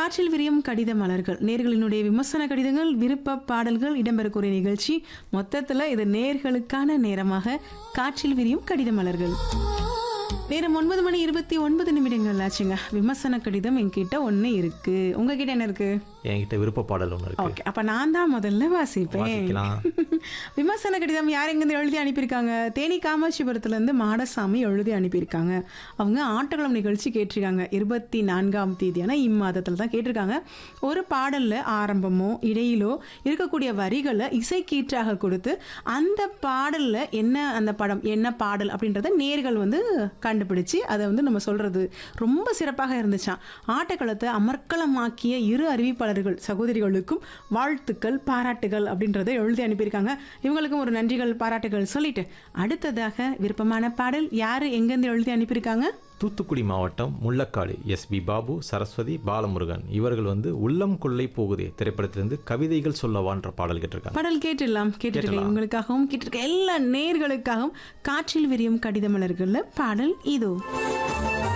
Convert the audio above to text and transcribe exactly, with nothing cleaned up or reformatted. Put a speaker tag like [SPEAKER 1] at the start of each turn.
[SPEAKER 1] காற்றில் விரியும் கடித மலர்கள், நேர்களினுடைய விமர்சன கடிதங்கள், விருப்ப பாடல்கள் இடம்பெறக்கூடிய நிகழ்ச்சி. மொத்தத்தில் இது நேர்களுக்கான நேரமாக காற்றில் விரியும் கடித மலர்கள். நேரம் ஒன்பது மணி இருபத்தி ஒன்பது நிமிடங்கள் ஆச்சுங்க. விமர்சன கடிதம் என்கிட்ட ஒன்று இருக்கு. உங்ககிட்ட என்ன இருக்கு?
[SPEAKER 2] என்கிட்ட விருப்ப பாடல் ஒன்று இருக்கு.
[SPEAKER 1] ஓகே, அப்ப நான் தான் முதல்ல வாசிப்பேன். விமர்சன கடிதம் யார் எங்கிருந்து எழுதி அனுப்பியிருக்காங்க? தேனி காமாட்சிபுரத்துல இருந்து மாடசாமி எழுதி அனுப்பியிருக்காங்க. அவங்க ஆட்டக்குளம் நிகழ்ச்சி கேட்டிருக்காங்க. இருபத்தி நான்காம் தேதியான இம்மாதத்துல தான் கேட்டிருக்காங்க. ஒரு பாடல்ல ஆரம்பமோ இடையிலோ இருக்கக்கூடிய வரிகளை இசைக்கீற்றாக கொடுத்து அந்த பாடல்ல என்ன அந்த படம் என்ன பாடல் அப்படின்றத நேர்கள் வந்து கண்டுபிடிச்சு அதை வந்து நம்ம சொல்றது ரொம்ப சிறப்பாக இருந்துச்சான். ஆட்டக்களத்தை அமர்க்கலமாக்கிய இரு அறிவிப்பாளர்கள் சகோதரிகளுக்கும் வாழ்த்துக்கள் பாராட்டுகள் அப்படின்றத எழுதி அனுப்பியிருக்காங்க. இவங்களுக்கும் ஒரு நன்றிகள் பாராட்டுகள் சொல்லிட்டு அடுத்ததாக விருப்பமான பாடல் யாரு எங்கிருந்து எழுதி அனுப்பியிருக்காங்க?
[SPEAKER 2] தூத்துக்குடி மாவட்டம் முள்ளக்காடு எஸ் பி பாபு, சரஸ்வதி, பாலமுருகன் இவர்கள் வந்து உள்ளம் கொள்ளை போகுதே திரைப்படத்திலிருந்து கவிதைகள் சொல்லவான்ற பாடல் கேட்டிருக்காங்க.
[SPEAKER 1] பாடல் கேட்டுடலாம். கேட்டுருக்கேன் உங்களுக்காகவும் கேட்டிருக்க எல்லா நேர்களுக்காகவும் காற்றில் விரியும் கடித மலர்கள்ல பாடல் இதோ.